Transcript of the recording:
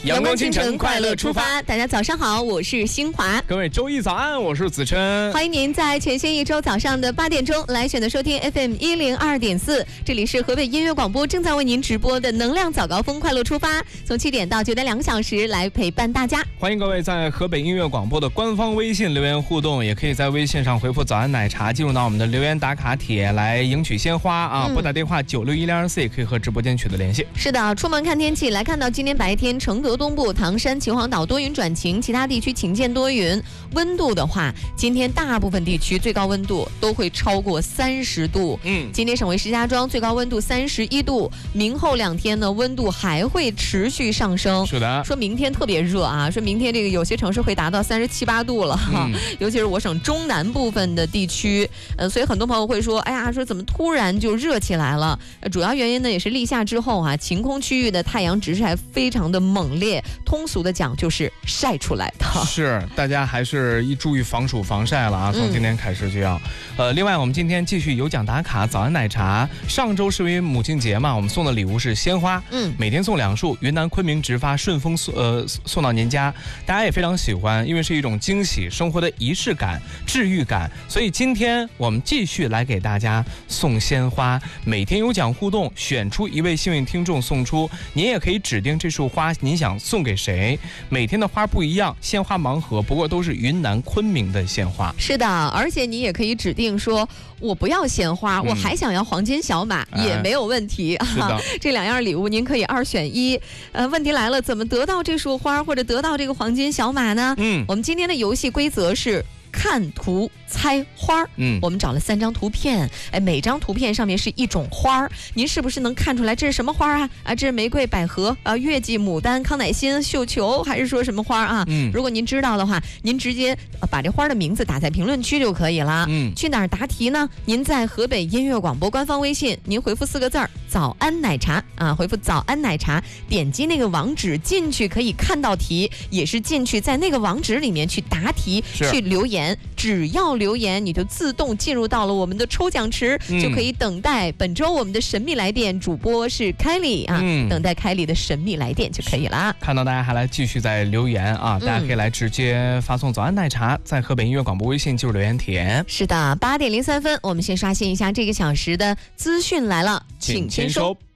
阳光清晨，快乐出发。 大家早上好，我是新华。 各位周一早安，我是子琛。 欢迎您在全新一周早上的8点钟来选择收听 FM 102.4，这里是河北音乐广播正在为您直播的能量早高峰，快乐出发，从7点到9点2个小时来陪伴大家。 欢迎各位在河北音乐广播的官方微信留言互动，也可以在微信上回复早安奶茶进入到我们的留言打卡帖来赢取鲜花啊！拨打电话961024也可以和直播间取得联系。 是的，出门看天气，来看到今天白天承德东部、唐山、秦皇岛多云转晴，其他地区晴间多云。温度的话，今天大部分地区最高温度都会超过30度。今天省会石家庄最高温度31度，明后2天呢温度还会持续上升。 是的， 说明天特别热啊，说明天这个有些城市会达到37、8度了哈，尤其是我省中南部分的地区。所以很多朋友会说，哎呀，说怎么突然就热起来了？主要原因呢也是立夏之后啊，晴空区域的太阳直晒非常的猛烈，通俗的讲就是晒出来的。 是，大家还是注意防暑防晒了啊！从今天开始就要。另外我们今天继续有奖打卡，早安奶茶。上周是因为母亲节嘛，我们送的礼物是鲜花，每天送2束，云南昆明直发，顺丰送到您家，大家也非常喜欢，因为是一种惊喜，生活的仪式感、治愈感。所以今天我们继续来给大家送鲜花，每天有奖互动，选出1位幸运听众送出，您也可以指定这束花您想送给谁。每天的花不一样，鲜花盲盒，不过都是云南昆明的鲜花。 是的，而且你也可以指定说，我不要鲜花，我还想要黄金小马，也没有问题。 是的， 这2样礼物您可以2选1。问题来了，怎么得到这束花或者得到这个黄金小马呢？我们今天的游戏规则是看图猜花。我们找了3张图片，每张图片上面是一种花，您是不是能看出来这是什么花啊？这是玫瑰、百合、月季、牡丹、康乃馨、绣球，还是说什么花啊？如果您知道的话，您直接把这花的名字打在评论区就可以了。去哪儿答题呢？您在河北音乐广播官方微信，您回复4个字早安奶茶啊，回复早安奶茶，点击那个网址进去可以看到题，也是进去在那个网址里面去答题，去留言，只要留言你就自动进入到了我们的抽奖池，就可以等待本周我们的神秘来电主播是凯里啊，等待凯里的神秘来电就可以了。 看到大家还来继续在留言啊，大家可以来直接发送早安奶茶，在河北音乐广播微信进入留言帖。 是的，8点03分，我们先刷新一下这个小时的资讯来了，请签收。